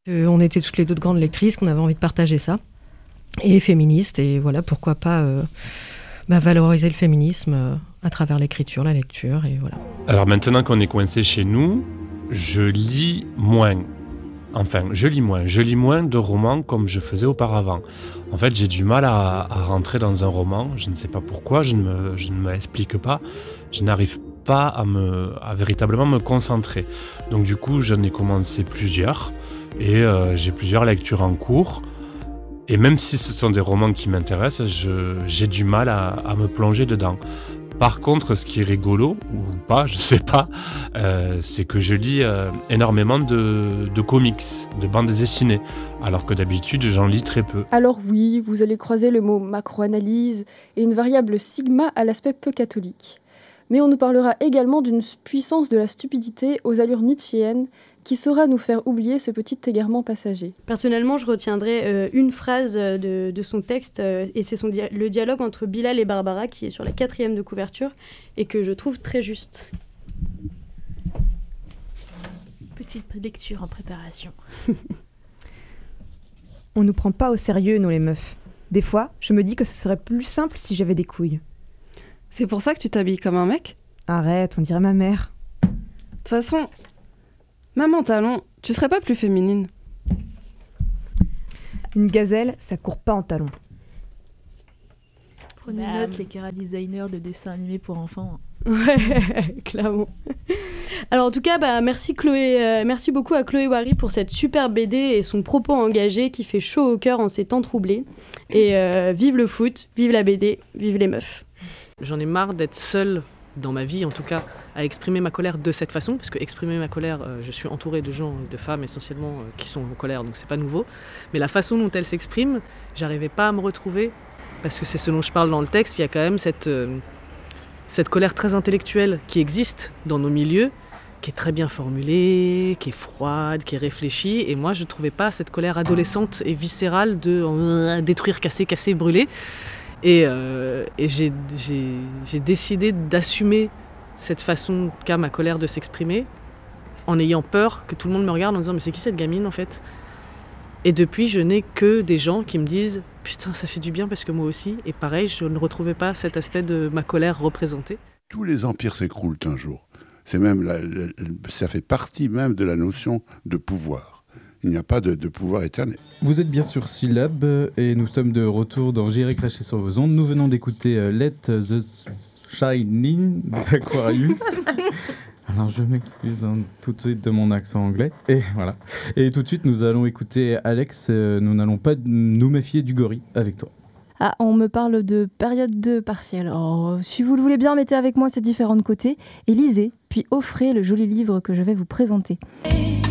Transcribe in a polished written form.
On était toutes les deux de grandes lectrices, qu'on avait envie de partager ça, et féministes, et voilà, pourquoi pas valoriser le féminisme à travers l'écriture, la lecture, et voilà. Alors maintenant qu'on est coincé chez nous, je lis moins. Je lis moins de romans comme je faisais auparavant. En fait, j'ai du mal à rentrer dans un roman, je ne sais pas pourquoi, je ne me l'explique pas, je n'arrive pas à véritablement me concentrer. Donc du coup, j'en ai commencé plusieurs, et j'ai plusieurs lectures en cours. Et même si ce sont des romans qui m'intéressent, j'ai du mal à me plonger dedans. Par contre, ce qui est rigolo, ou pas, je sais pas, c'est que je lis énormément de comics, de bandes dessinées, alors que d'habitude, j'en lis très peu. Alors oui, vous allez croiser le mot macro-analyse et une variable sigma à l'aspect peu catholique. Mais on nous parlera également d'une puissance de la stupidité aux allures nietzschéennes qui saura nous faire oublier ce petit égarement passager. Personnellement, je retiendrai une phrase de son texte, et c'est le dialogue entre Bilal et Barbara, qui est sur la 4e de couverture, et que je trouve très juste. Petite lecture en préparation. On nous prend pas au sérieux, nous les meufs. Des fois, je me dis que ce serait plus simple si j'avais des couilles. C'est pour ça que tu t'habilles comme un mec ? Arrête, on dirait ma mère. De toute façon, même en talons, tu serais pas plus féminine ? Une gazelle, ça court pas en talons. Prenez note, les cara designers de dessins animés pour enfants. Ouais, clairement. Alors en tout cas, merci Chloé, merci beaucoup à Chloé Wary pour cette super BD et son propos engagé qui fait chaud au cœur en ces temps troublés. Et vive le foot, vive la BD, vive les meufs. J'en ai marre d'être seule dans ma vie, en tout cas, à exprimer ma colère de cette façon, parce que exprimer ma colère, je suis entourée de gens, de femmes essentiellement, qui sont en colère, donc c'est pas nouveau. Mais la façon dont elles s'expriment, j'arrivais pas à me retrouver, parce que c'est ce dont je parle dans le texte, il y a quand même cette colère très intellectuelle qui existe dans nos milieux, qui est très bien formulée, qui est froide, qui est réfléchie, et moi je trouvais pas cette colère adolescente et viscérale de détruire, casser, brûler. Et j'ai décidé d'assumer cette façon qu'a ma colère de s'exprimer, en ayant peur que tout le monde me regarde en disant « mais c'est qui cette gamine en fait ?» Et depuis, je n'ai que des gens qui me disent « putain, ça fait du bien parce que moi aussi ». Et pareil, je ne retrouvais pas cet aspect de ma colère représentée. Tous les empires s'écroulent un jour. C'est même ça fait partie même de la notion de pouvoir. Il n'y a pas de pouvoir éternel. Vous êtes bien sur Syllab et nous sommes de retour dans J'irai cracher sur vos ondes. Nous venons d'écouter Let the Shining d'Aquarius. Alors je m'excuse tout de suite de mon accent anglais. Et voilà. Et tout de suite nous allons écouter Alex. Nous n'allons pas nous méfier du gorille avec toi. Ah, on me parle de période 2 partielle. Oh, si vous le voulez bien, mettez avec moi ces différents côtés et lisez, puis offrez le joli livre que je vais vous présenter.